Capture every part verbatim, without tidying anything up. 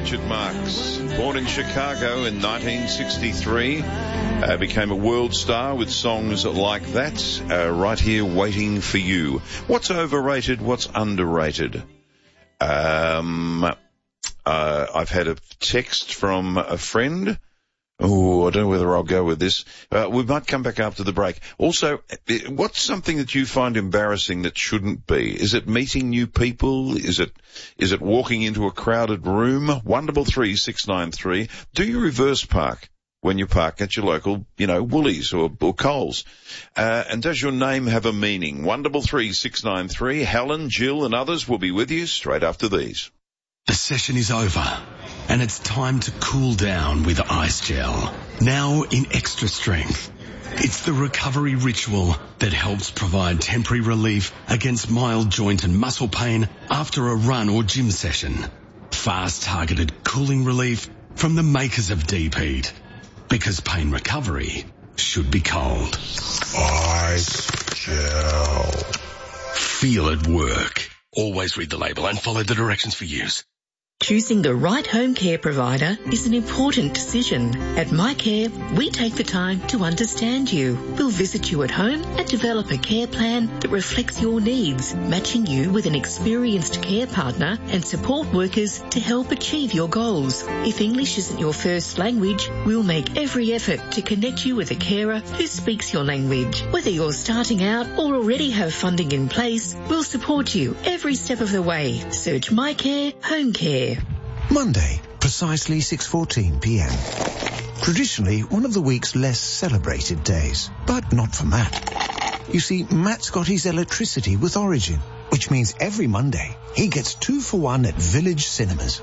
Richard Marx, born in Chicago in nineteen sixty-three, uh, became a world star with songs like that, uh, Right Here Waiting for You. What's overrated, what's underrated? Um, uh, I've had a text from a friend. Oh, I don't know whether I'll go with this. Uh, we might come back after the break. Also, what's something that you find embarrassing that shouldn't be? Is it meeting new people? Is it, is it walking into a crowded room? one double three six nine three. Do you reverse park when you park at your local, you know, Woolies or, or Coles? Uh, and does your name have a meaning? one double three six nine three. Helen, Jill and others will be with you straight after these. The session is over, and it's time to cool down with Ice Gel. Now in extra strength. It's the recovery ritual that helps provide temporary relief against mild joint and muscle pain after a run or gym session. Fast targeted cooling relief from the makers of Deep Heat. Because pain recovery should be cold. Ice Gel. Feel it work. Always read the label and follow the directions for use. Choosing the right home care provider is an important decision. At MyCare, we take the time to understand you. We'll visit you at home and develop a care plan that reflects your needs, matching you with an experienced care partner and support workers to help achieve your goals. If English isn't your first language, we'll make every effort to connect you with a carer who speaks your language. Whether you're starting out or already have funding in place, we'll support you every step of the way. Search MyCare Home Care. Monday, precisely six fourteen p m. Traditionally one of the week's less celebrated days, but not for Matt. You see, Matt's got his electricity with Origin, which means every Monday he gets two for one at Village Cinemas.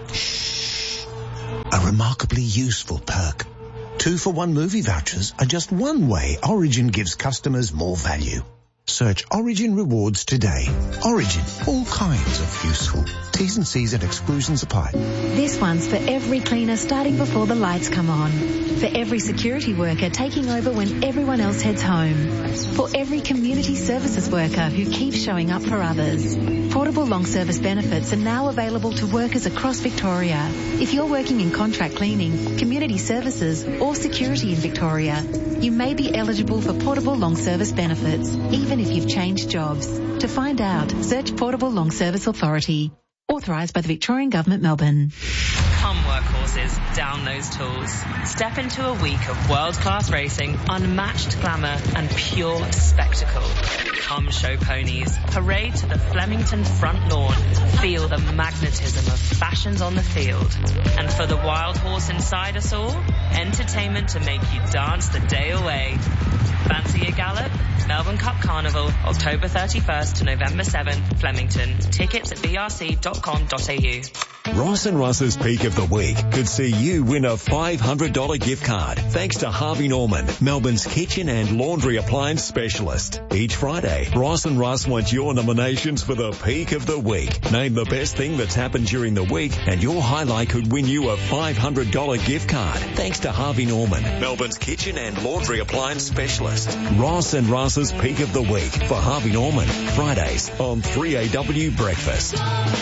A remarkably useful perk. Two for one movie vouchers are just one way Origin gives customers more value. Search Origin Rewards today. Origin, all kinds of useful. T's and C's and exclusions apply. This one's for every cleaner starting before the lights come on. For every security worker taking over when everyone else heads home. For every community services worker who keeps showing up for others. Portable long service benefits are now available to workers across Victoria. If you're working in contract cleaning, community services or security in Victoria, you may be eligible for portable long service benefits, even if you've changed jobs. To find out, search Portable Long Service Authority. Authorised by the Victorian Government, Melbourne. Come workhorses, down those tools. Step into a week of world-class racing, unmatched glamour and pure spectacle. Come show ponies. Parade to the Flemington front lawn. Feel the magnetism of fashions on the field. And for the wild horse inside us all, entertainment to make you dance the day away. Fancy a gallop? Melbourne Cup Carnival, October thirty-first to November seventh, Flemington. Tickets at v r c dot com dot a u. Ross and Russ's Peak of the Week could see you win a five hundred dollars gift card thanks to Harvey Norman, Melbourne's kitchen and laundry appliance specialist. Each Friday, Ross and Russ want your nominations for the Peak of the Week. Name the best thing that's happened during the week and your highlight could win you a five hundred dollars gift card thanks to Harvey Norman, Melbourne's kitchen and laundry appliance specialist. Ross and Russ's Peak of the Week for Harvey Norman, Fridays on three A W Breakfast.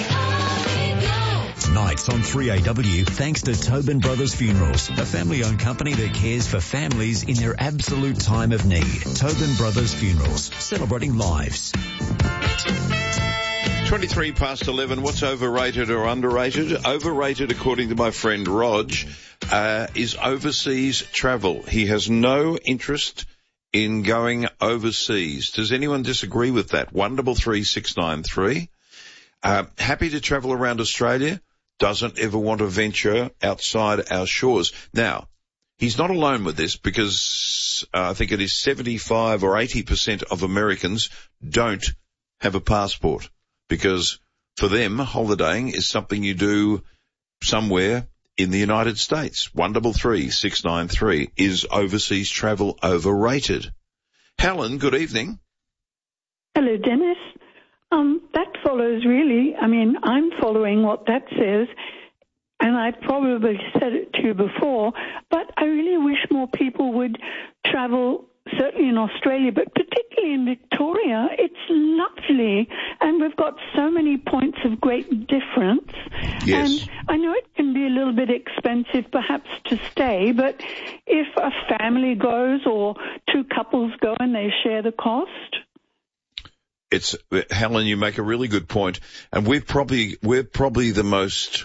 Nights on three A W, thanks to Tobin Brothers Funerals, a family-owned company that cares for families in their absolute time of need. Tobin Brothers Funerals, celebrating lives. twenty-three past eleven, what's overrated or underrated? Overrated, according to my friend Rog, uh, is overseas travel. He has no interest in going overseas. Does anyone disagree with that? one double three six nine three. Uh, happy to travel around Australia. Doesn't ever want to venture outside our shores. Now, he's not alone with this because uh, I think it is seventy-five or eighty percent of Americans don't have a passport because for them, holidaying is something you do somewhere in the United States. one double three six nine three. Is overseas travel overrated? Helen, good evening. Hello, Dennis. Um, that follows really, I mean, I'm following what that says, and I probably said it to you before, but I really wish more people would travel, certainly in Australia, but particularly in Victoria. It's lovely, and we've got so many points of great difference. Yes. And I know it can be a little little bit expensive perhaps to stay, but if a family goes or two couples go and they share the cost. It's, Helen, you make a really good point, and we're probably, we're probably the most,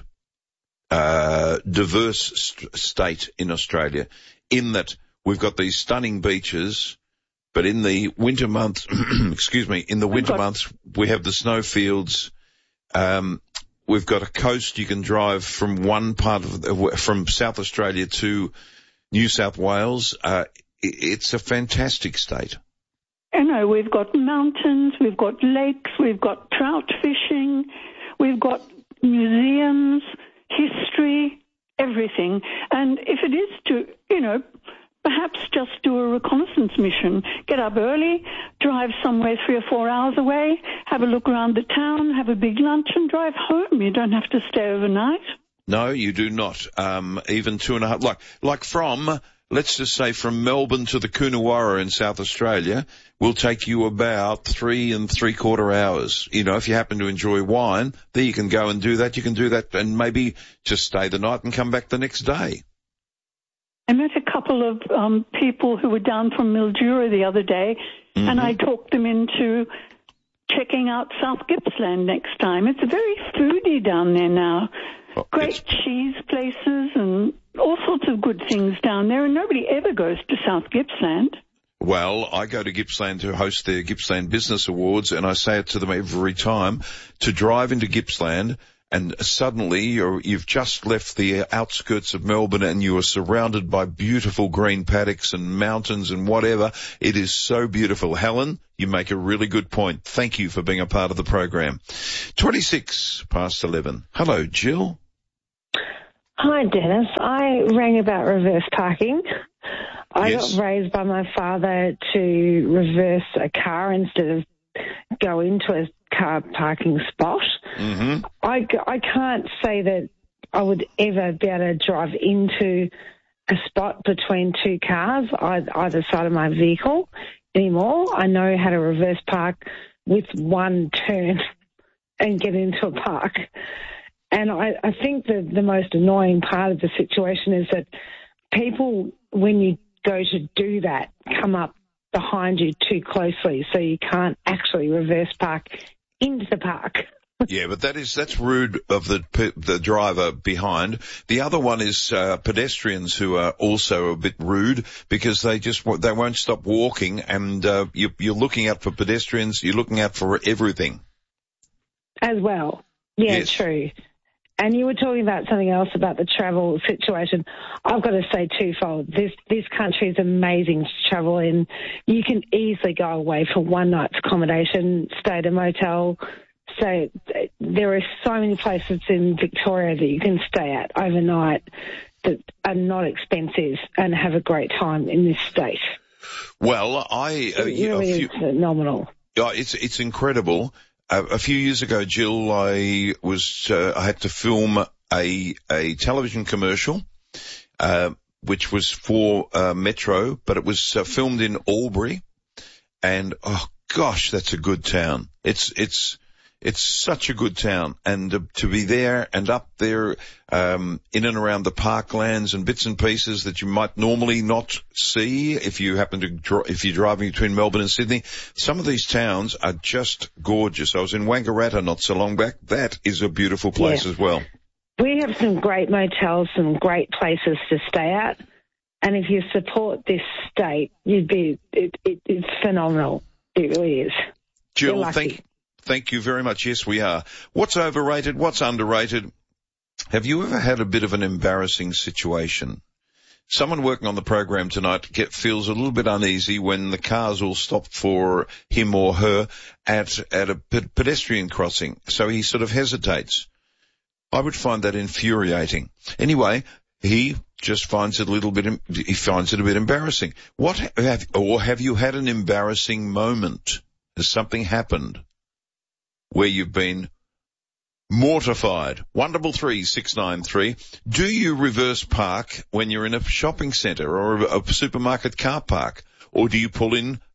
uh, diverse st- state in Australia in that we've got these stunning beaches, but in the winter months, excuse me, in the winter months, we have the snowfields. Um, we've got a coast. You can drive from one part of, the, from South Australia to New South Wales. Uh, it's a fantastic state. You know, we've got mountains, we've got lakes, we've got trout fishing, we've got museums, history, everything. And if it is to, you know, perhaps just do a reconnaissance mission, get up early, drive somewhere three or four hours away, have a look around the town, have a big lunch and drive home. You don't have to stay overnight. No, you do not. Um, even two and a half, like, like from, let's just say from Melbourne to the Coonawarra in South Australia will take you about three and three quarter hours. You know, if you happen to enjoy wine, there you can go and do that. You can do that and maybe just stay the night and come back the next day. I met a couple of um, people who were down from Mildura the other day, mm-hmm. and I talked them into checking out South Gippsland next time. It's very foodie down there now. Oh, Great it's... cheese places and all sorts of good things down there, and nobody ever goes to South Gippsland. Well, I go to Gippsland to host their Gippsland Business Awards, and I say it to them every time, to drive into Gippsland, and suddenly you're, you've just left the outskirts of Melbourne and you are surrounded by beautiful green paddocks and mountains and whatever. It is so beautiful. Helen, you make a really good point. Thank you for being a part of the program. twenty-six past eleven. Hello, Jill. Hi, Dennis. I rang about reverse parking. I yes. got raised by my father to reverse a car instead of go into a car parking spot. Mm-hmm. I, I can't say that I would ever be able to drive into a spot between two cars, either side of my vehicle anymore. I know how to reverse park with one turn and get into a park. And I, I think that the most annoying part of the situation is that people, when you go to do that, come up behind you too closely, so you can't actually reverse park into the park. Yeah, but that is, that's rude of the the driver behind. The other one is uh, pedestrians who are also a bit rude because they just, they won't stop walking, and uh, you, you're looking out for pedestrians, you're looking out for everything. As well. Yeah, yes. True. And you were talking about something else about the travel situation. I've got to say twofold. This this country is amazing to travel in. You can easily go away for one night's accommodation, stay at a motel. So there are so many places in Victoria that you can stay at overnight that are not expensive and have a great time in this state. Well, I... Uh, it really a few, is phenomenal. Yeah, it's, it's incredible. Uh, a few years ago, Jill, I was, uh, I had to film a, a television commercial, uh, which was for, uh, Metro, but it was uh, filmed in Albury. And, oh gosh, that's a good town. It's, it's, it's such a good town. And uh, to be there and up there, um, in and around the parklands and bits and pieces that you might normally not see if you happen to, dr- if you're driving between Melbourne and Sydney. Some of these towns are just gorgeous. I was in Wangaratta not so long back. That is a beautiful place yeah. as well. We have some great motels, some great places to stay at. And if you support this state, you'd be, it, it, it's phenomenal. It really is. Jill, thank Thank you very much. Yes, we are. What's overrated? What's underrated? Have you ever had a bit of an embarrassing situation? Someone working on the program tonight get, feels a little bit uneasy when the cars all stop for him or her at, at a pedestrian crossing. So he sort of hesitates. I would find that infuriating. Anyway, he just finds it a little bit, he finds it a bit embarrassing. What have, or have you had an embarrassing moment? Has something happened where you've been mortified? One double three six nine three. Do you reverse park when you're in a shopping centre or a supermarket car park, or do you pull in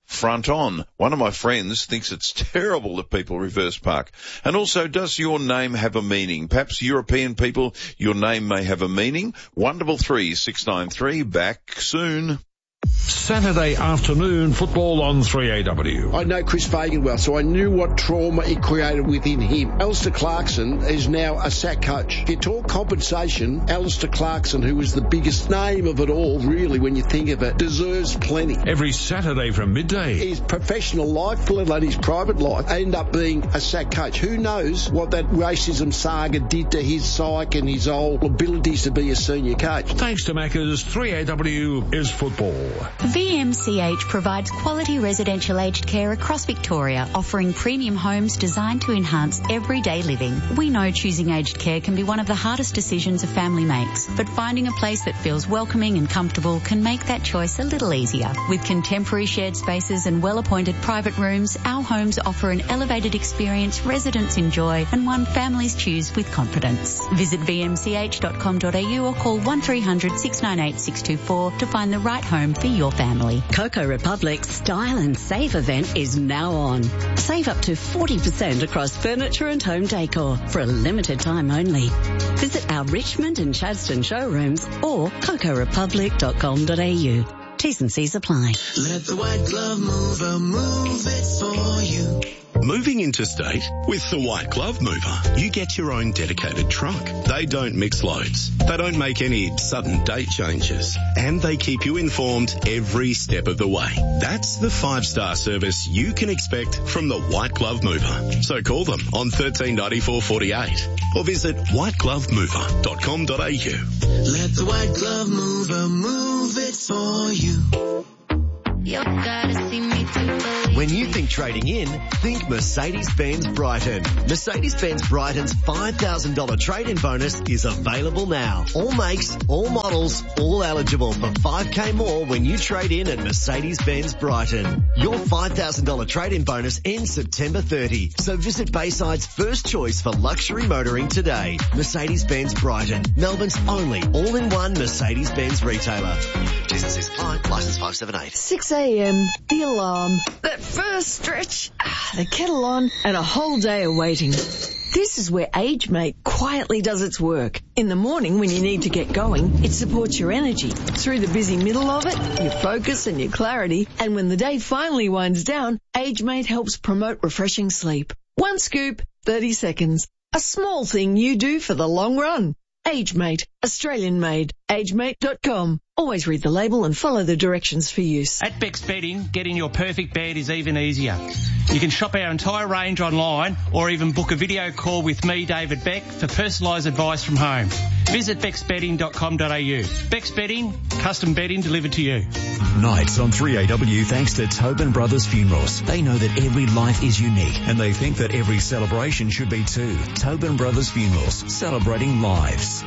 front on. One of my friends thinks it's terrible that people reverse park. And also, does your name have a meaning? Perhaps European people, your name may have a meaning. one double three six nine three, back soon. Saturday afternoon football on three A W. I know Chris Fagan well, so I knew what trauma it created within him. Alistair Clarkson is now a S A C coach. If you talk compensation, Alistair Clarkson, who was the biggest name of it all, really, when you think of it, deserves plenty. Every Saturday from midday. His professional life, let alone his private life, end up being a S A C coach. Who knows what that racism saga did to his psyche and his whole abilities to be a senior coach. Thanks to Macca's, three A W is football. V M C H provides quality residential aged care across Victoria, offering premium homes designed to enhance everyday living. We know choosing aged care can be one of the hardest decisions a family makes, but finding a place that feels welcoming and comfortable can make that choice a little easier. With contemporary shared spaces and well-appointed private rooms, our homes offer an elevated experience residents enjoy and one families choose with confidence. Visit v m c h dot com dot a u or call one three hundred six nine eight six two four to find the right home for your family. Coco Republic's Style and Save event is now on. Save up to forty percent across furniture and home decor for a limited time only. Visit our Richmond and Chadstone showrooms or coco republic dot com dot a u. T's and C's apply. Let the White Glove Mover move it for you. Moving interstate? With the White Glove Mover, you get your own dedicated truck. They don't mix loads. They don't make any sudden date changes. And they keep you informed every step of the way. That's the five-star service you can expect from the White Glove Mover. So call them on thirteen ninety-four forty-eight or visit white glove mover dot com dot a u. Let the White Glove Mover move it for you. You gotta see me too. When you think trading in, think Mercedes-Benz Brighton. Mercedes-Benz Brighton's five thousand dollars trade-in bonus is available now. All makes, all models, all eligible for five K more when you trade in at Mercedes-Benz Brighton. Your five thousand dollars trade-in bonus ends September thirtieth, so visit Bayside's first choice for luxury motoring today. Mercedes-Benz Brighton, Melbourne's only all-in-one Mercedes-Benz retailer. T's and C's apply. Licence five seven eight. six a.m, the alarm, that first stretch, the kettle on, and a whole day of waiting. This is where AgeMate quietly does its work. In the morning when you need to get going, it supports your energy. Through the busy middle of it, your focus and your clarity. And when the day finally winds down, AgeMate helps promote refreshing sleep. One scoop, thirty seconds. A small thing you do for the long run. AgeMate, Australian made. agemate dot com. Always read the label and follow the directions for use. At Beck's Bedding, getting your perfect bed is even easier. You can shop our entire range online or even book a video call with me, David Beck, for personalised advice from home. Visit becks bedding dot com dot a u. Beck's Bedding, custom bedding delivered to you. Nights on three A W thanks to Tobin Brothers Funerals. They know that every life is unique and they think that every celebration should be too. Tobin Brothers Funerals, celebrating lives.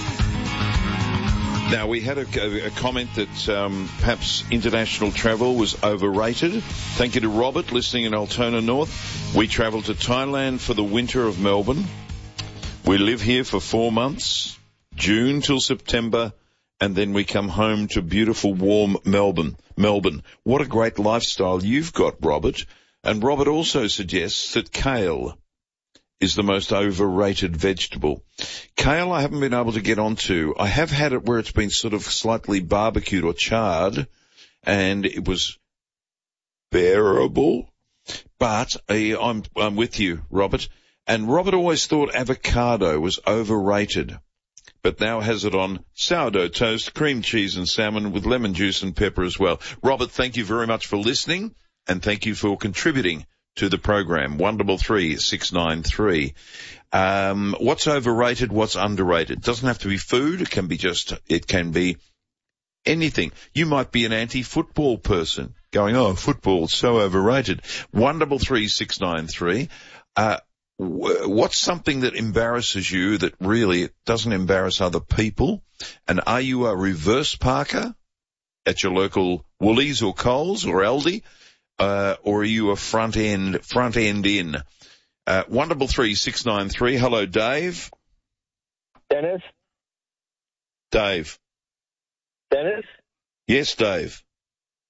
Now, we had a, a comment that um, perhaps international travel was overrated. Thank you to Robert, listening in Altona North. We travelled to Thailand for the winter of Melbourne. We live here for four months, June till September, and then we come home to beautiful, warm Melbourne. Melbourne. What a great lifestyle you've got, Robert. And Robert also suggests that kale is the most overrated vegetable. Kale I haven't been able to get onto. I have had it where it's been sort of slightly barbecued or charred, and it was bearable. But uh, I'm, I'm with you, Robert. And Robert always thought avocado was overrated, but now has it on sourdough toast, cream cheese and salmon with lemon juice and pepper as well. Robert, thank you very much for listening, and thank you for contributing to the program. one double three six nine three. Um, what's overrated? What's underrated? It doesn't have to be food. It can be just, it can be anything. You might be an anti-football person going, oh, football's so overrated. one double three six nine three. Uh, what's something that embarrasses you that really doesn't embarrass other people? And are you a reverse parker at your local Woolies or Coles or Aldi? Uh, or are you a front end, front end in? Uh, one double three six nine three. Hello, Dave. Dennis. Dave. Dennis. Yes, Dave.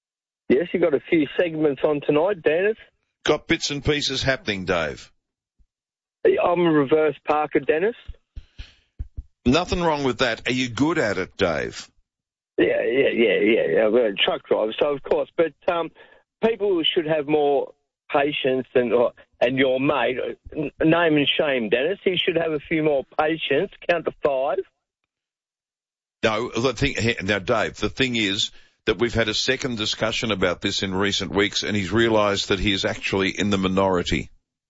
Yes, you've got a few segments on tonight, Dennis. Got bits and pieces happening, Dave. I'm a reverse parker, Dennis. Nothing wrong with that. Are you good at it, Dave? Yeah, yeah, yeah, yeah. yeah. I'm a truck driver, so of course. But um, people should have more patience and or, and your mate, name and shame, Dennis. He should have a few more patience. Count to five. No, the thing, now, Dave, the thing is that we've had a second discussion about this in recent weeks, and he's realised that he is actually in the minority.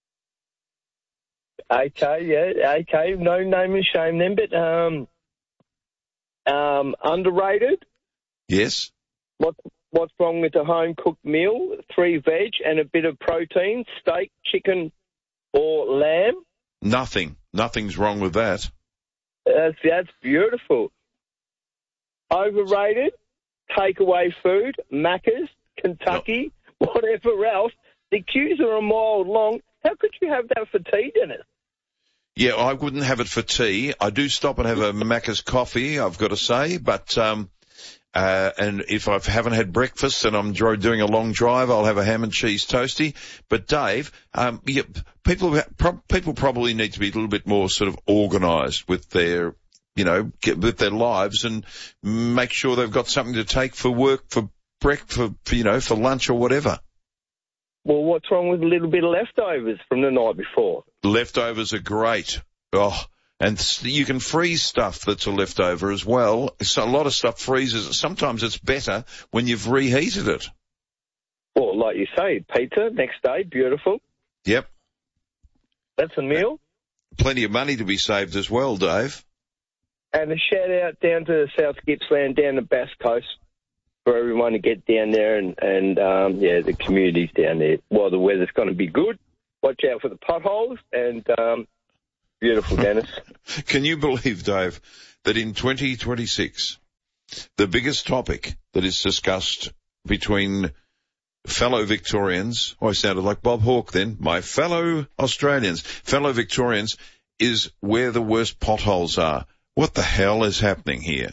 Okay, yeah, okay. No name and shame then, but um, um, underrated. Yes. What What's wrong with a home-cooked meal? Three veg and a bit of protein, steak, chicken or lamb? Nothing. Nothing's wrong with that. That's, that's beautiful. Overrated? Takeaway food, Macca's, Kentucky, no. whatever else. The queues are a mile long. How could you have that for tea, Dennis? Yeah, I wouldn't have it for tea. I do stop and have a Macca's coffee, I've got to say, but um uh and if I haven't had breakfast and I'm doing a long drive, I'll have a ham and cheese toasty. But Dave, um yeah, people people probably need to be a little bit more sort of organised with their you know, get with their lives and make sure they've got something to take for work, for break, for, for, you know, for lunch or whatever. Well, what's wrong with a little bit of leftovers from the night before? Leftovers are great. Oh, and you can freeze stuff that's a leftover as well. So a lot of stuff freezes. Sometimes it's better when you've reheated it. Well, like you say, pizza, next day, beautiful. Yep. That's a meal. Plenty of money to be saved as well, Dave. And a shout-out down to South Gippsland, down the Bass Coast, for everyone to get down there and, and um, yeah, the communities down there. Well, the weather's going to be good. Watch out for the potholes and um, beautiful, Dennis. Can you believe, Dave, that in twenty twenty-six, the biggest topic that is discussed between fellow Victorians, oh, I sounded like Bob Hawke then, my fellow Australians, fellow Victorians, is where the worst potholes are. What the hell is happening here?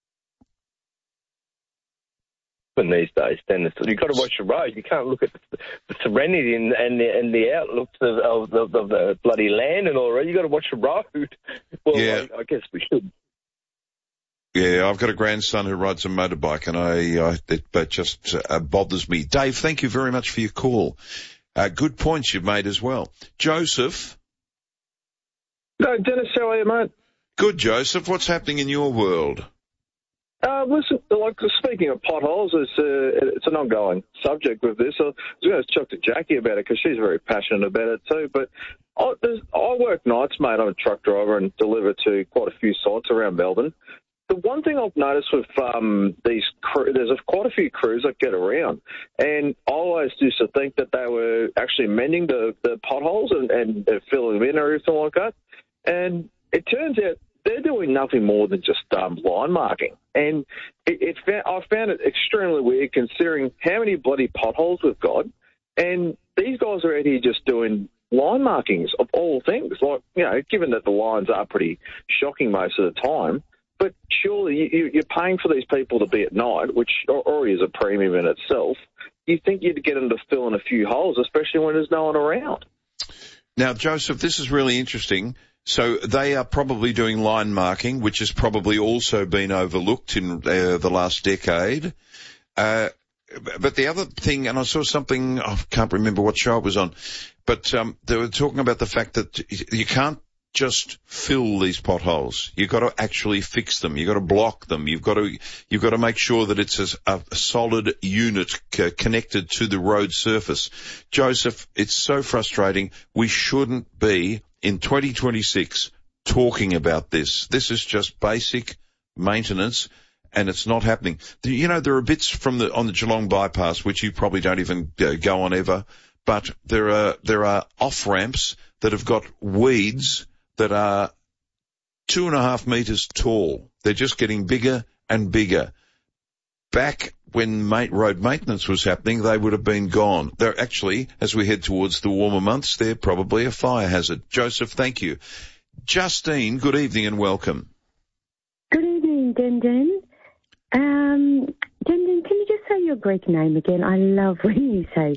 In these days, Dennis, you've got to watch the road. You can't look at the, the serenity and, and, the, and the outlooks of, of, of, of the bloody land and all that. You've got to watch the road. Well, yeah. I, I guess we should. Yeah, I've got a grandson who rides a motorbike, and I, I it, it just uh, bothers me. Dave, thank you very much for your call. Uh, good points you've made as well. Joseph? No, Dennis, how are you, mate? Good, Joseph. What's happening in your world? Uh, listen, like speaking of potholes, it's, uh, it's an ongoing subject with this. I was going to talk to Jackie about it because she's very passionate about it too. But I, I work nights, mate. I'm a truck driver and deliver to quite a few sites around Melbourne. The one thing I've noticed with um, these crew, there's a, quite a few crews that get around, and I always used to think that they were actually mending the, the potholes and, and, and filling them in or everything like that. And it turns out they're doing nothing more than just um, line marking. And it, it, I found it extremely weird considering how many bloody potholes we've got. And these guys are out here just doing line markings of all things. Like, you know, given that the lines are pretty shocking most of the time, but surely you, you're paying for these people to be at night, which already is a premium in itself. You think you'd get them to fill in a few holes, especially when there's no one around. Now, Joseph, this is really interesting. So they are probably doing line marking, which has probably also been overlooked in uh, the last decade. Uh, but the other thing, and I saw something, I can't remember what show it was on, but um, they were talking about the fact that you can't just fill these potholes. You've got to actually fix them. You've got to block them. You've got to, you've got to make sure that it's a, a solid unit c- connected to the road surface. Joseph, it's so frustrating. We shouldn't be in twenty twenty-six talking about this. This is just basic maintenance, and it's not happening. You know, there are bits from the on the Geelong bypass which you probably don't even go on ever, but there are there are off ramps that have got weeds that are two and a half metres tall. They're just getting bigger and bigger. Back when mate, road maintenance was happening, they would have been gone. They're actually, as we head towards the warmer months, they're probably a fire hazard. Joseph, thank you. Justine, good evening and welcome. Good evening, Den Den. Um, Dennis, can you just say your Greek name again? I love when you say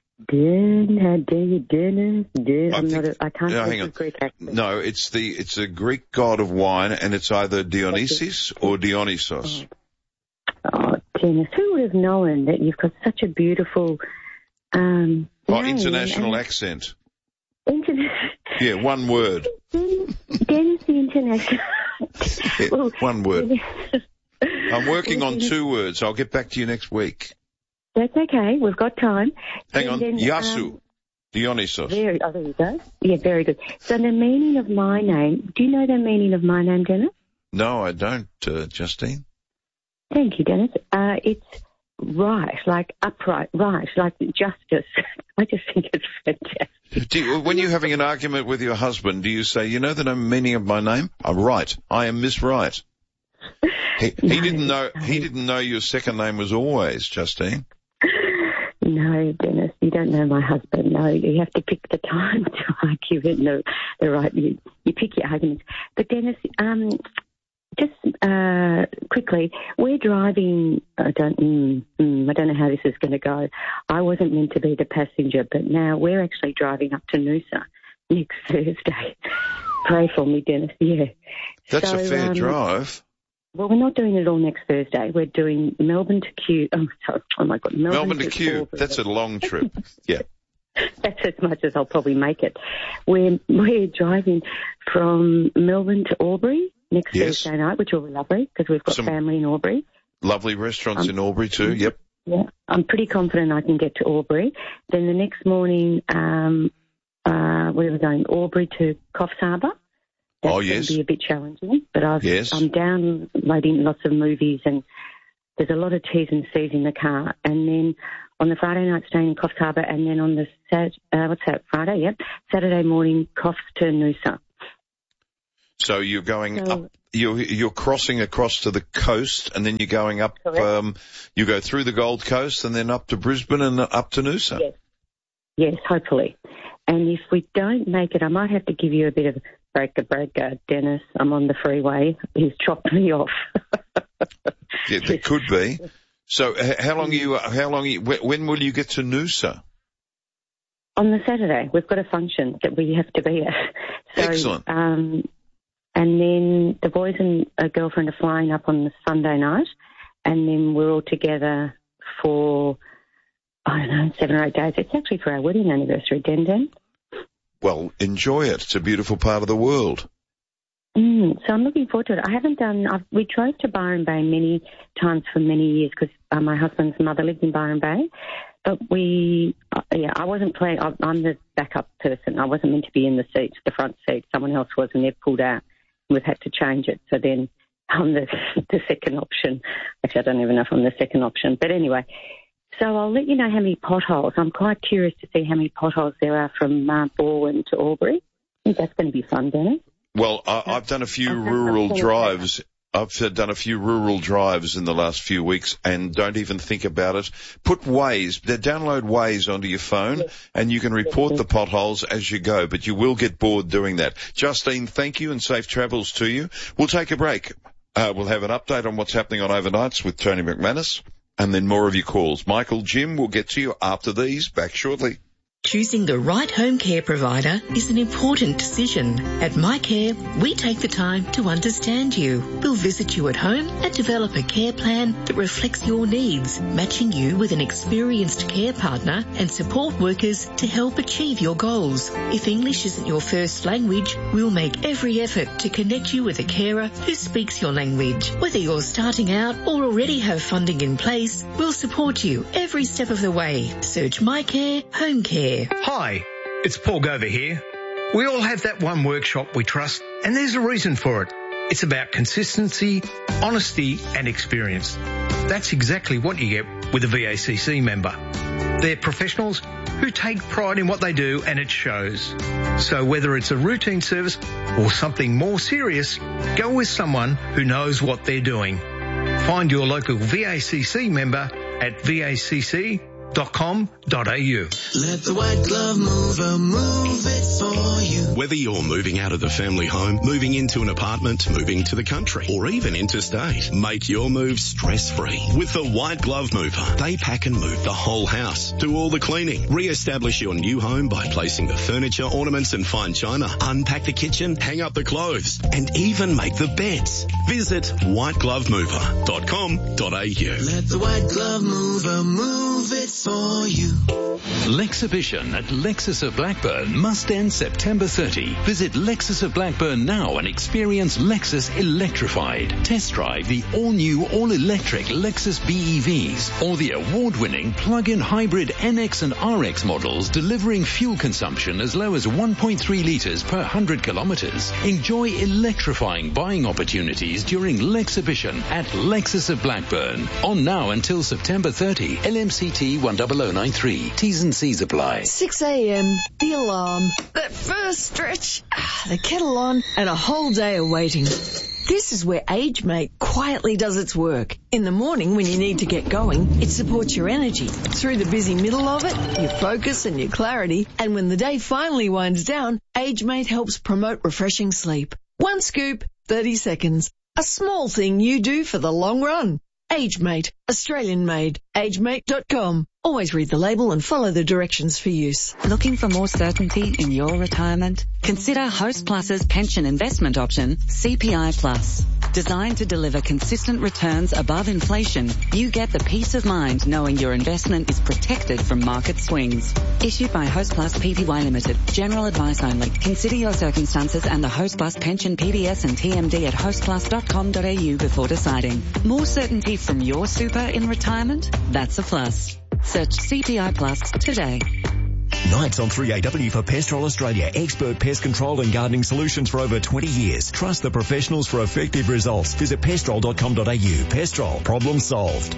Den, Den, Den, Den. I'm not. A, I can't no, say hang on. Greek accent. No, it's the it's a Greek god of wine, and it's either Dionysus or Dionysos. Oh, Dennis, who would have known that you've got such a beautiful um, Oh, name international and- accent. Internet. Yeah, one word. Dennis, Dennis the International. Yeah, Well, one word. I'm working on two words. I'll get back to you next week. That's okay. We've got time. Hang And on. then, Yasu. um, Dionysos. Very, oh, there you go. Yeah, very good. So the meaning of my name, do you know the meaning of my name, Dennis? No, I don't, uh, Justine. Thank you, Dennis. Uh, it's right, like upright, right, like justice. I just think it's fantastic. Do you, when you're having an argument with your husband, do you say, you know the meaning of my name? I'm right. I am Miss Right. He, he No, didn't know. He didn't know your second name was Always, Justine. No, Dennis, you don't know my husband. No, you have to pick the time to argue it. No, the right. You, you pick your arguments. But Dennis, um, just uh, quickly, we're driving. I don't. Mm, mm, I don't know how this is going to go. I wasn't meant to be the passenger, but now we're actually driving up to Noosa next Thursday. Pray for me, Dennis. Yeah. That's So, a fair um, drive. Well, we're not doing it all next Thursday. We're doing Melbourne to Kew. Oh, sorry. Oh my God. Melbourne, Melbourne to Kew. Albury. That's a long trip. Yeah. That's as much as I'll probably make it. We're, we're driving from Melbourne to Albury next Yes. Thursday night, which will be lovely because we've got Some- family in Albury. Lovely restaurants Um, in Albury too. Yep. Yeah, I'm pretty confident I can get to Albury. Then the next morning, um, uh, where are we going? Albury to Coffs Harbour. That's Oh, going yes. to be a bit challenging, but I've, Yes. I'm downloading lots of movies and there's a lot of T's and C's in the car. And then on the Friday night, staying in Coffs Harbour, and then on the Sat, uh, what's that? Friday, yep. Saturday morning, Coffs to Noosa. So you're going So- up. You're you're crossing across to the coast, and then you're going up. Correct. Um, you go through the Gold Coast, and then up to Brisbane and up to Noosa. Yes. Yes, hopefully. And if we don't make it, I might have to give you a bit of break a breaker, Dennis. I'm on the freeway. He's chopped me off. Yeah, there could be. So h- how long are you? How long? Are you, wh- when will you get to Noosa? On the Saturday, we've got a function that we have to be at. So, Excellent. Um, and then the boys and a girlfriend are flying up on the Sunday night, and then we're all together for, I don't know, seven or eight days. It's actually for our wedding anniversary, Den Den. Well, enjoy it. It's a beautiful part of the world. Mm, so I'm looking forward to it. I haven't done, I've, we drove to Byron Bay many times for many years because uh, my husband's mother lived in Byron Bay. But we, uh, yeah, I wasn't playing, I, I'm the backup person. I wasn't meant to be in the seats, the front seat. Someone else was, and they've pulled out. We've had to change it. So then I'm the, the second option. Actually, I don't even know if I'm the second option. But anyway, so I'll let you know how many potholes. I'm quite curious to see how many potholes there are from uh, Balwyn to Albury. I think that's going to be fun, Dennis. Well, I, I've done a few Okay, rural okay. drives. I've done a few rural drives in the last few weeks, and don't even think about it. Put Waze, download Waze onto your phone, yes. and you can report yes. the potholes as you go, but you will get bored doing that. Justine, thank you, and safe travels to you. We'll take a break. Uh, we'll have an update on what's happening on Overnights with Tony McManus, and then more of your calls. Michael, Jim, we'll get to you after these. Back shortly. Choosing the right home care provider is an important decision. At MyCare, we take the time to understand you. We'll visit you at home and develop a care plan that reflects your needs, matching you with an experienced care partner and support workers to help achieve your goals. If English isn't your first language, we'll make every effort to connect you with a carer who speaks your language. Whether you're starting out or already have funding in place, we'll support you every step of the way. Search MyCare Home Care. Hi, it's Paul Gover here. We all have that one workshop we trust, and there's a reason for it. It's about consistency, honesty, and experience. That's exactly what you get with a V A C C member. They're professionals who take pride in what they do, and it shows. So whether it's a routine service or something more serious, go with someone who knows what they're doing. Find your local V A C C member at V A C C dot com dot a u. Let the white glove mover move it for you. Whether you're moving out of the family home, moving into an apartment, moving to the country, or even interstate, make your move stress-free with the White Glove Mover. They pack and move the whole house, do all the cleaning, re-establish your new home by placing the furniture, ornaments and fine china, unpack the kitchen, hang up the clothes, and even make the beds. Visit white glove mover dot com dot a u. Let the white glove mover move it for you. Lexhibition at Lexus of Blackburn must end September thirtieth. Visit Lexus of Blackburn now and experience Lexus electrified. Test drive the all-new, all-electric Lexus B E Vs or the award-winning plug-in hybrid N X and R X models delivering fuel consumption as low as one point three litres per one hundred kilometres. Enjoy electrifying buying opportunities during Lexhibition at Lexus of Blackburn. On now until September thirtieth. L M C T one zero zero nine three. T's and C's apply. six a.m, the alarm, that first stretch, ah, the kettle on, and a whole day of waiting. This is where AgeMate quietly does its work. In the morning when you need to get going, it supports your energy. Through the busy middle of it, your focus and your clarity. And when the day finally winds down, AgeMate helps promote refreshing sleep. One scoop, thirty seconds. A small thing you do for the long run. AgeMate, Australian made. agemate dot com. Always read the label and follow the directions for use. Looking for more certainty in your retirement? Consider Host Plus's pension investment option, C P I Plus. Designed to deliver consistent returns above inflation, you get the peace of mind knowing your investment is protected from market swings. Issued by Host Plus Pty Limited. General advice only. Consider your circumstances and the Host Plus pension P D S and T M D at host plus dot com dot a u before deciding. More certainty from your super in retirement? That's a plus. Search C P I Plus today. Nights on three A W for Pestrol Australia. Expert pest control and gardening solutions for over twenty years. Trust the professionals for effective results. Visit pestrol dot com dot a u. Pestrol. Problem solved.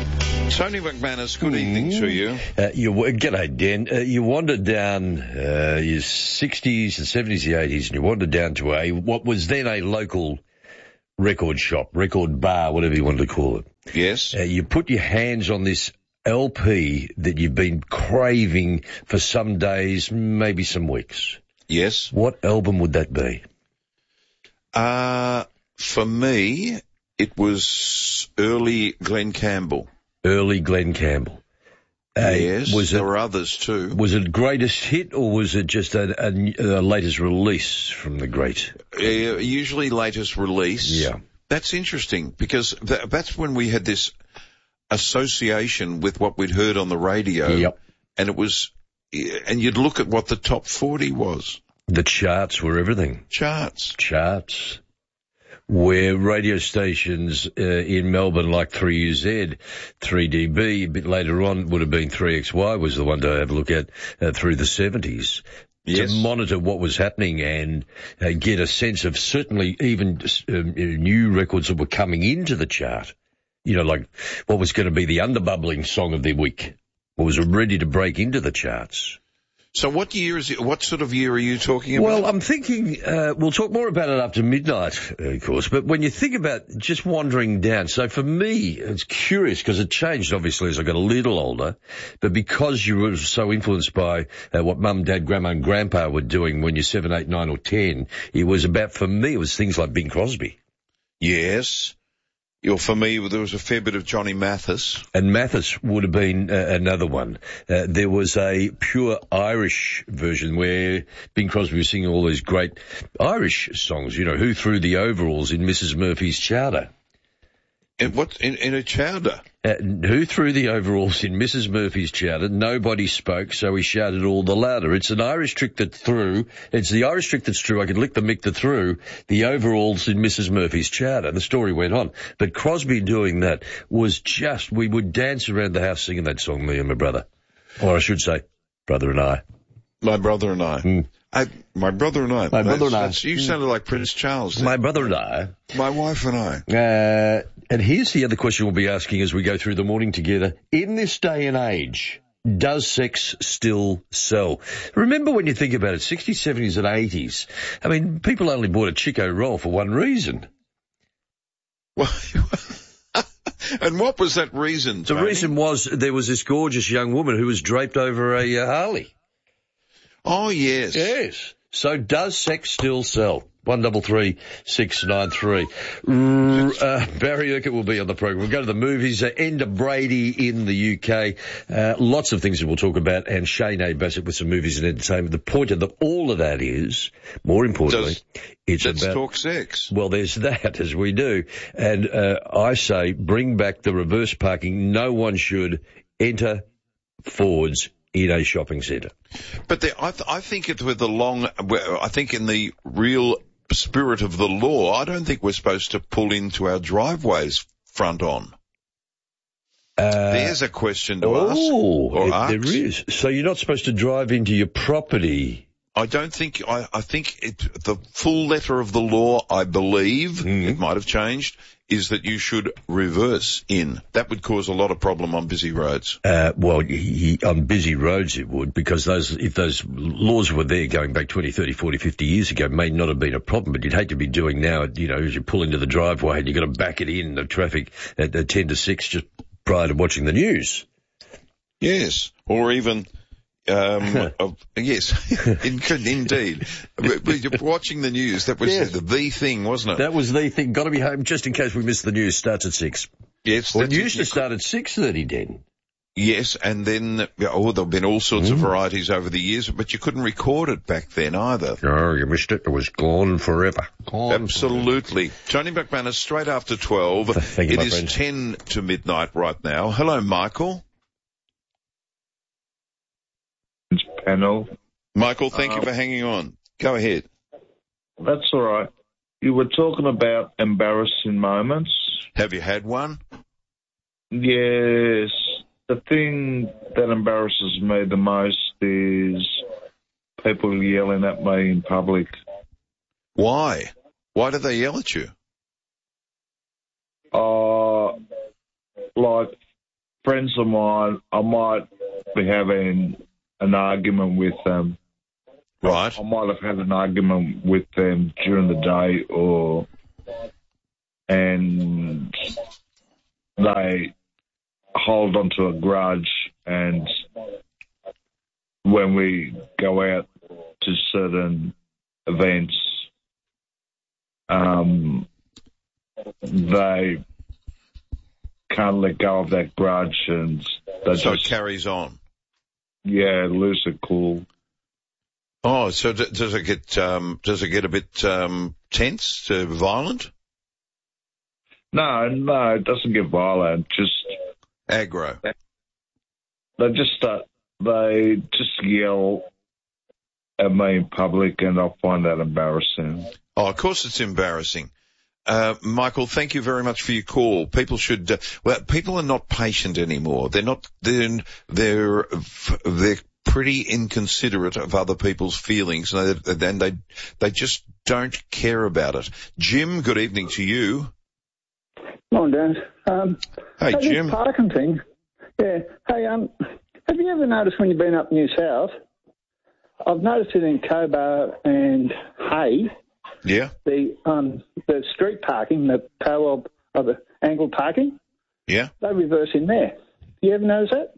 Tony McManus, good evening to you. Uh, you g'day, Dan. Uh, you wandered down uh, your sixties and seventies, the eighties, and you wandered down to a what was then a local record shop, record bar, whatever you wanted to call it. Yes. Uh, you put your hands on this L P that you've been craving for some days, maybe some weeks. Yes. What album would that be? Uh, for me, it was early Glenn Campbell. Early Glenn Campbell. Uh, yes, was there it, were others too. Was it greatest hit or was it just a, a, a latest release from the great? Uh, usually latest release. Yeah. That's interesting because th- that's when we had this association with what we'd heard on the radio. Yep. And it was, and you'd look at what the top forty was. The charts were everything. Charts. Charts. Where radio stations uh, in Melbourne like three U Z, three D B, a bit later on would have been three X Y was the one to have a look at uh, through the seventies. Yes. To monitor what was happening and uh, get a sense of certainly even uh, new records that were coming into the chart. You know, like what was going to be the underbubbling song of the week. What was ready to break into the charts. So what year is it? What sort of year are you talking about? Well, I'm thinking, uh, we'll talk more about it after midnight, of course, but when you think about just wandering down, so for me, it's curious because it changed obviously as I got a little older, but because you were so influenced by uh, what mum, dad, grandma and grandpa were doing when you're seven, eight, nine or ten, it was about, for me, it was things like Bing Crosby. Yes. You're familiar with, there was a fair bit of Johnny Mathis. And Mathis would have been uh, another one. Uh, there was a pure Irish version where Bing Crosby was singing all these great Irish songs, you know, Who Threw the Overalls in Missus Murphy's Chowder. In what, in, in a chowder? Uh, who threw the overalls in Missus Murphy's chowder? Nobody spoke, so he shouted all the louder. It's an Irish trick that threw. It's the Irish trick that's true. I could lick the mick that threw the overalls in Missus Murphy's chowder. The story went on. But Crosby doing that was just, we would dance around the house singing that song, me and my brother. Or I should say, brother and I. My brother and I. Mm. I my brother and I. My brother and I. You sounded like Prince Charles. Then. My brother and I. My wife and I. Uh, and here's the other question we'll be asking as we go through the morning together. In this day and age, does sex still sell? Remember when you think about it, sixties, seventies and eighties, I mean, people only bought a Chico roll for one reason. Well, And what was that reason, The Tony? reason was there was this gorgeous young woman who was draped over a uh, Harley. Oh, yes. Yes. So does sex still sell? One double three six nine three. Uh, Barry Urquhart will be on the program. We'll go to the movies. Uh, Enda Brady in the U K. Uh, lots of things that we'll talk about. And Shane A. Bassett with some movies and entertainment. The point of the, all of that is, more importantly, Does, it's let's about... talk sex. Well, there's that, as we do. And uh, I say, bring back the reverse parking. No one should enter Fords in a shopping centre. But there, I, th- I think it with the long, I think in the real spirit of the law, I don't think we're supposed to pull into our driveways front on. Uh, There's a question to oh, ask. Or it- ask. there is. So you're not supposed to drive into your property. I don't think, I, I think it, the full letter of the law, I believe, Mm. it might have changed, is that you should reverse in. That would cause a lot of problem on busy roads. Uh, well, he, on busy roads it would, because those, if those laws were there going back twenty, thirty, forty, fifty years ago, may not have been a problem, but you'd hate to be doing now, you know, as you pull into the driveway and you've got to back it in, the traffic at, at ten to six just prior to watching the news. Yes, or even... Um, of, yes, in, indeed. Watching the news, that was Yeah. the, the thing, wasn't it? That was the thing. Got to be home just in case we miss the news. Starts at six. Yes. Well, it that's used to start at six thirty, Den. Yes, and then, oh, there have been all sorts Mm. of varieties over the years, but you couldn't record it back then either. Oh, you missed it. It was gone forever. Gone Absolutely. Tony McManus, straight after twelve. Thank you, It my is friend. ten to midnight right now. Hello, Michael. Panel. Michael, thank you Um, for hanging on. Go ahead. That's all right. You were talking about embarrassing moments. Have you had one? Yes. The thing that embarrasses me the most is people yelling at me in public. Why? Why do they yell at you? Uh, like friends of mine, I might be having an argument with them. Right. I might have had an argument with them during the day, or and they hold on to a grudge, and when we go out to certain events, um, they can't let go of that grudge, and they So just it carries on. yeah lose their cool. Oh, so d- does it get um, does it get a bit um, tense, uh, violent? No, no, it doesn't get violent. Just aggro. They just start. They just yell at me in public, and I find that embarrassing. Oh, of course it's embarrassing. Uh, Michael, thank you very much for your call. People should, uh, well, people are not patient anymore. They're not, they're, they're, they're pretty inconsiderate of other people's feelings, and they, and they, they just don't care about it. Jim, good evening to you. Morning, Dan. Um, Hey, this Jim. parking thing. Yeah. Hey, um, have you ever noticed when you've been up New South? I've noticed it in Cobar and Hay. Yeah. The um the street parking, the parallel of the angled parking. Yeah. They reverse in there. You ever notice that?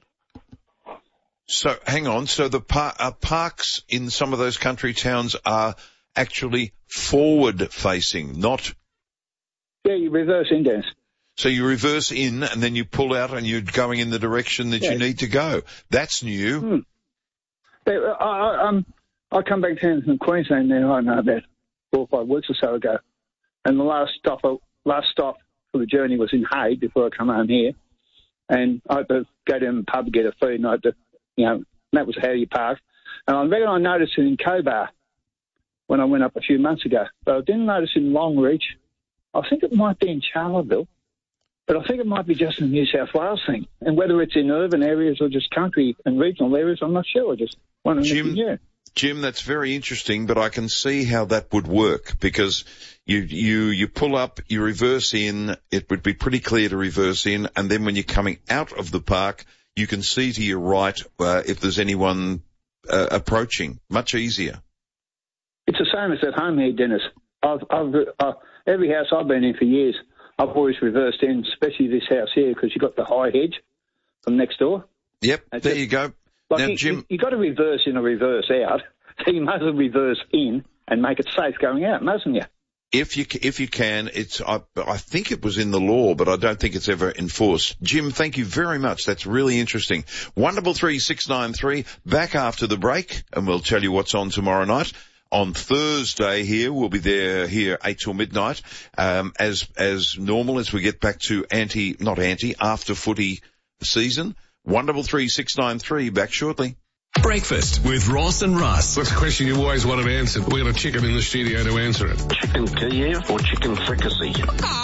So, hang on. So the par- uh, parks in some of those country towns are actually forward-facing, not... Yeah, you reverse in, Dennis. So you reverse in and then you pull out and you're going in the direction that Yeah. you need to go. That's new. Hmm. But, uh, I, I, um, I come back down from Queensland now, I don't know, about four or five weeks or so ago. And the last stop, last stop for the journey was in Hay before I come home here. And I had to go down to the pub to get a feed, and I had to, you know, that was how you park. And I reckon I noticed it in Cobar when I went up a few months ago. But I didn't notice it in Longreach. I think it might be in Charleville. But I think it might be just a New South Wales thing. And whether it's in urban areas or just country and regional areas, I'm not sure. I just wondering if you knew. Jim, that's very interesting, but I can see how that would work because you, you, you pull up, you reverse in, it would be pretty clear to reverse in, and then when you're coming out of the park, you can see to your right, uh, if there's anyone, uh, approaching. Much easier. It's the same as at home here, Dennis. I've, I've, uh, every house I've been in for years, I've always reversed in, especially this house here, because you've got the high hedge from next door. Yep, That's there it. you go. Like Now, you, Jim- you, you got to reverse in or reverse out. So you must reverse in and make it safe going out, mustn't you? If you if you can, it's I, I think it was in the law, but I don't think it's ever enforced. Jim, thank you very much. That's really interesting. One double three six nine three. Back after the break, and we'll tell you what's on tomorrow night. On Thursday here, we'll be there here eight till midnight, um, as as normal as we get back to anti not anti after footy season. One double three six nine three. Back shortly. Breakfast with Ross and Russ. That's a question you always wanted answered. We've got a chicken in the studio to answer it. Chicken Kiev or chicken fricassee?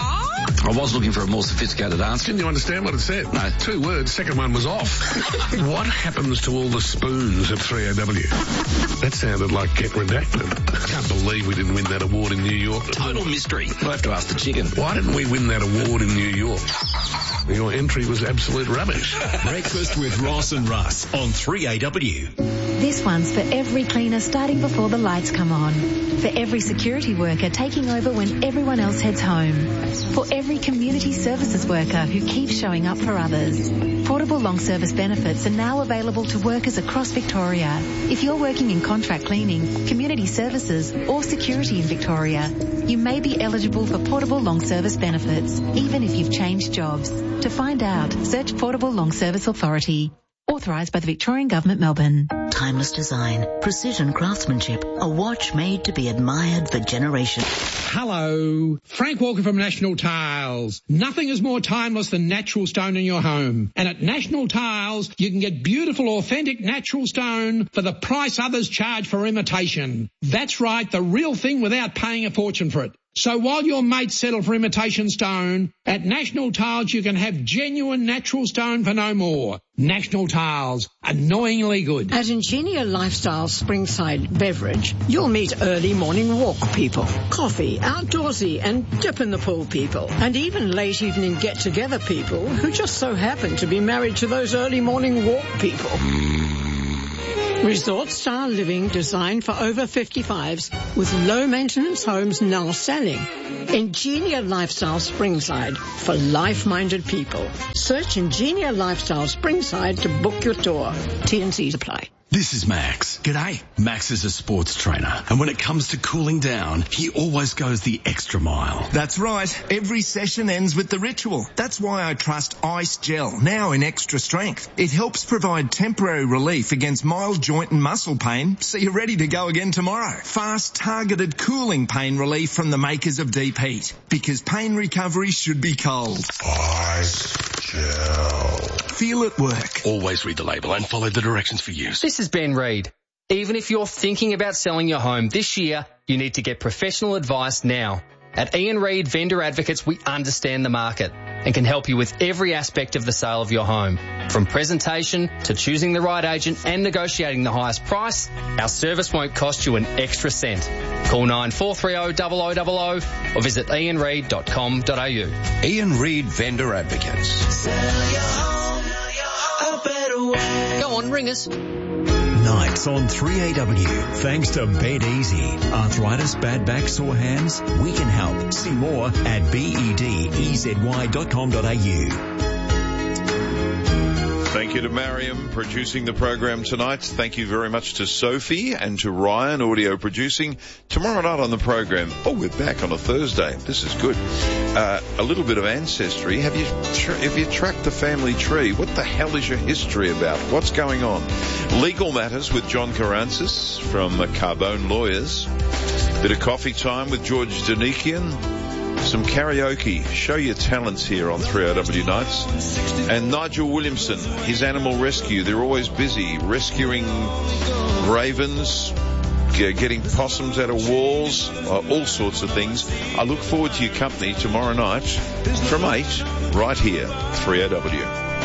I was looking for a more sophisticated answer. Didn't you understand what it said? No. Two words. Second one was off. What happens to all the spoons at three A W? That sounded like Get Redacted. I can't believe we didn't win that award in New York. Total mystery. We'll have to ask the chicken. Why didn't we win that award in New York? Your entry was absolute rubbish. Breakfast with Ross and Russ on three A W. This one's for every cleaner starting before the lights come on. For every security worker taking over when everyone else heads home. For every community services worker who keeps showing up for others. Portable long service benefits are now available to workers across Victoria. If you're working in contract cleaning, community services or security in Victoria, you may be eligible for portable long service benefits, even if you've changed jobs. To find out, search Portable Long Service Authority. Authorised by the Victorian Government, Melbourne. Timeless design, precision craftsmanship, a watch made to be admired for generations. Hello, Frank Walker from National Tiles. Nothing is more timeless than natural stone in your home. And at National Tiles, you can get beautiful, authentic natural stone for the price others charge for imitation. That's right, the real thing without paying a fortune for it. So while your mates settle for imitation stone, at National Tiles you can have genuine natural stone for no more. National Tiles, annoyingly good. At Ingenia Lifestyle Springside Beverage, you'll meet early morning walk people, coffee, outdoorsy and dip in the pool people, and even late evening get-together people who just so happen to be married to those early morning walk people. Resort-style living designed for over fifty-fives with low-maintenance homes now selling. Ingenia Lifestyle Springside for life-minded people. Search Ingenia Lifestyle Springside to book your tour. T and C's apply. This is Max. G'day. Max is a sports trainer, and when it comes to cooling down, he always goes the extra mile. That's right. Every session ends with the ritual. That's why I trust Ice Gel, now in extra strength. It helps provide temporary relief against mild joint and muscle pain, so you're ready to go again tomorrow. Fast, targeted cooling pain relief from the makers of Deep Heat, because pain recovery should be cold. Ice Gel. Feel it work. Always read the label and follow the directions for use. This is Ben Reid. Even if you're thinking about selling your home this year, you need to get professional advice now. At Ian Reid Vendor Advocates, we understand the market and can help you with every aspect of the sale of your home. From presentation to choosing the right agent and negotiating the highest price, our service won't cost you an extra cent. Call nine four three zero zero zero zero zero or visit ian reid dot com dot a u. Ian Reid Vendor Advocates. Sell your home a better way. Go on, ring us. Nights on three A W. Thanks to Bed Easy. Arthritis, bad back, sore hands? We can help. See more at bedezy dot com dot a u. Thank you to Mariam producing the program tonight. Thank you very much to Sophie and to Ryan, audio producing. Tomorrow night on the program, oh, we're back on a Thursday. This is good. Uh, a little bit of ancestry. Have you tra- have you tracked the family tree? What the hell is your history about? What's going on? Legal Matters with John Karantzis from uh, Carbone Lawyers. Bit of coffee time with George Danikian. Some karaoke. Show your talents here on three O W Nights. And Nigel Williamson, his animal rescue. They're always busy rescuing ravens, getting possums out of walls, uh, all sorts of things. I look forward to your company tomorrow night from eight, right here, three O W.